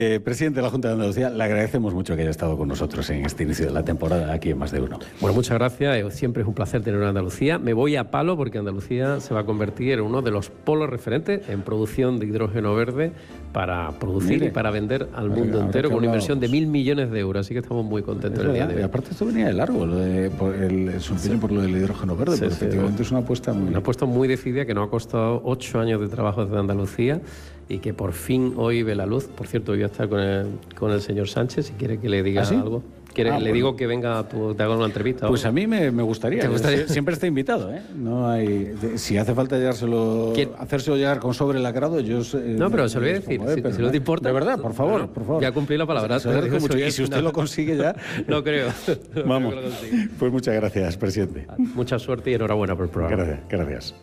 Presidente de la Junta de Andalucía, le agradecemos mucho que haya estado con nosotros en este inicio de la temporada aquí en Más de Uno. Bueno, muchas gracias. Siempre es un placer tener a Andalucía. Me voy a palo porque Andalucía se va a convertir en uno de los polos referentes en producción de hidrógeno verde para producir y para vender al mundo entero con una inversión de 1.000 millones de euros. Así que estamos muy contentos el día de hoy. Y aparte esto venía de largo, su empeño por lo del hidrógeno verde, porque efectivamente es una apuesta muy decidida que nos ha costado 8 años de trabajo desde Andalucía y que por fin hoy ve la luz. Por cierto, voy a estar con el señor Sánchez, si quiere que le diga algo. Le digo que venga, te hago una entrevista. Pues a mí me gustaría. Siempre está invitado, ¿eh? No hay, si hace falta hacérselo llegar con sobrelacrado, yo... no, pero se lo voy a decir, si no te importa. De verdad, por favor. Ya cumplí la palabra. Mucho. Y si usted lo consigue ya... No creo. Vamos. Pues muchas gracias, presidente. Mucha suerte y enhorabuena por el programa. Gracias.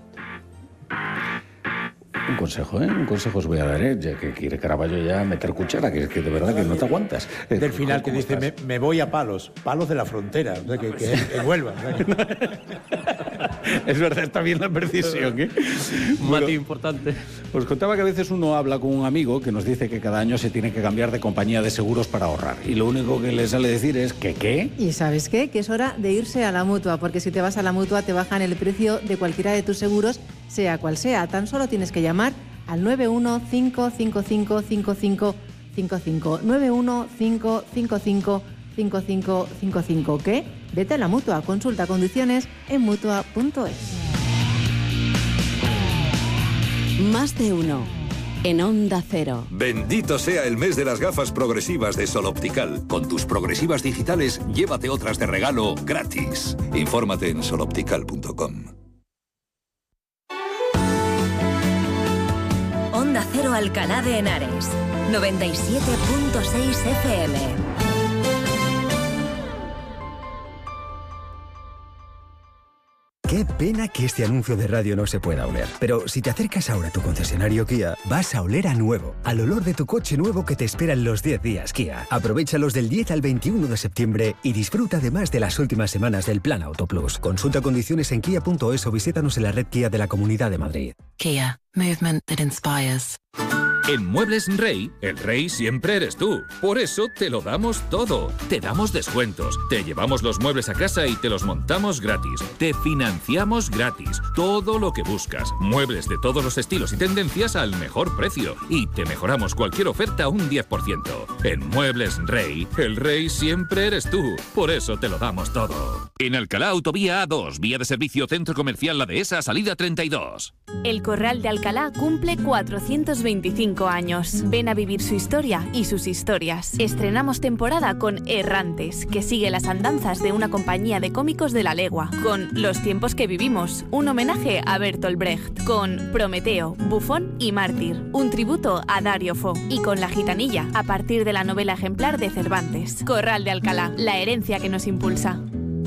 Un consejo os voy a dar, ya que quiere Caraballo ya meter cuchara, que de verdad que no te aguantas. Del final que dice, me voy a palos de la frontera, o sea, que vuelva. O sea, Es verdad, está bien la precisión, ¿eh? Mati importante. Os contaba que a veces uno habla con un amigo que nos dice que cada año se tiene que cambiar de compañía de seguros para ahorrar. Y lo único que le sale decir es que ¿qué? ¿Y sabes qué? Que es hora de irse a la Mutua, porque si te vas a la Mutua te bajan el precio de cualquiera de tus seguros, sea cual sea. Tan solo tienes que llamar al 915555555, 915555555. ¿Qué? Vete a la Mutua, consulta condiciones en Mutua.es. Más de uno. En Onda Cero. Bendito sea el mes de las gafas progresivas de Sol Optical. Con tus progresivas digitales, llévate otras de regalo gratis. Infórmate en soloptical.com. Onda Cero Alcalá de Henares, 97.6 FM. Qué pena que este anuncio de radio no se pueda oler. Pero si te acercas ahora a tu concesionario Kia, vas a oler a nuevo, al olor de tu coche nuevo que te espera en los 10 días Kia. Aprovéchalos del 10 al 21 de septiembre y disfruta además de las últimas semanas del Plan Auto Plus. Consulta condiciones en kia.es o visítanos en la red Kia de la Comunidad de Madrid. Kia. Movement that inspires. En Muebles Rey, el rey siempre eres tú. Por eso te lo damos todo. Te damos descuentos, te llevamos los muebles a casa y te los montamos gratis. Te financiamos gratis. Todo lo que buscas. Muebles de todos los estilos y tendencias al mejor precio. Y te mejoramos cualquier oferta un 10%. En Muebles Rey, el rey siempre eres tú. Por eso te lo damos todo. En Alcalá, Autovía A2, vía de servicio Centro Comercial La Dehesa, salida 32. El Corral de Alcalá cumple 425 años. Ven a vivir su historia y sus historias. Estrenamos temporada con Errantes, que sigue las andanzas de una compañía de cómicos de la legua, con Los tiempos que vivimos, un homenaje a Bertolt Brecht, con Prometeo, Bufón y Mártir, un tributo a Dario Fo, y con La gitanilla, a partir de la novela ejemplar de Cervantes. Corral de Alcalá, la herencia que nos impulsa.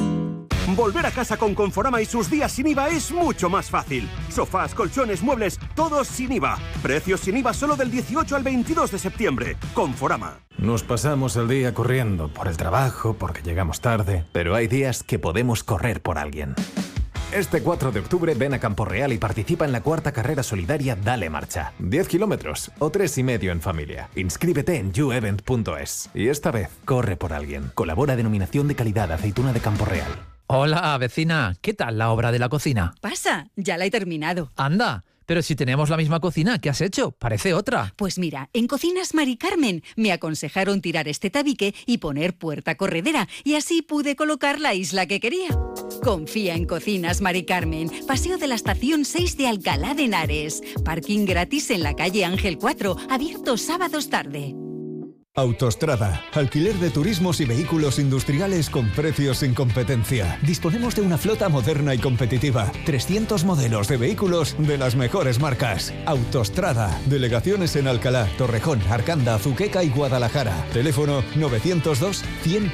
Volver a casa con Conforama y sus días sin IVA es mucho más fácil. Sofás, colchones, muebles, todos sin IVA. Precios sin IVA solo del 18 al 22 de septiembre. Conforama. Nos pasamos el día corriendo por el trabajo, porque llegamos tarde. Pero hay días que podemos correr por alguien. Este 4 de octubre ven a Campo Real y participa en la 4ª carrera solidaria Dale Marcha. 10 kilómetros o 3,5 en familia. Inscríbete en youevent.es. Y esta vez, corre por alguien. Colabora Denominación de Calidad Aceituna de Campo Real. Hola, vecina. ¿Qué tal la obra de la cocina? Pasa, ya la he terminado. Anda, pero si tenemos la misma cocina, ¿qué has hecho? Parece otra. Pues mira, en Cocinas Mari Carmen me aconsejaron tirar este tabique y poner puerta corredera, y así pude colocar la isla que quería. Confía en Cocinas Mari Carmen, Paseo de la Estación 6 de Alcalá de Henares. Parking gratis en la calle Ángel 4, abierto sábados tarde. Autostrada, alquiler de turismos y vehículos industriales con precios sin competencia. Disponemos de una flota moderna y competitiva. 300 modelos de vehículos de las mejores marcas. Autostrada, delegaciones en Alcalá, Torrejón, Arcanda, Azuqueca y Guadalajara. Teléfono 902 100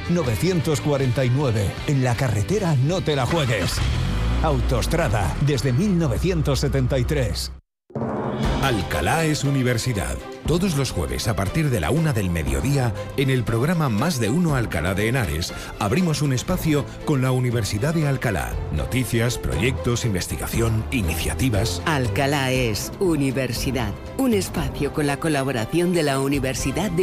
949. En la carretera no te la juegues. Autostrada, desde 1973. Alcalá es universidad. Todos los jueves a partir de la 1 del mediodía, en el programa Más de Uno Alcalá de Henares, abrimos un espacio con la Universidad de Alcalá. Noticias, proyectos, investigación, iniciativas. Alcalá es Universidad, un espacio con la colaboración de la Universidad de